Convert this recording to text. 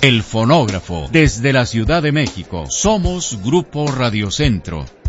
El fonógrafo, desde la Ciudad de México. Somos Grupo Radio Centro.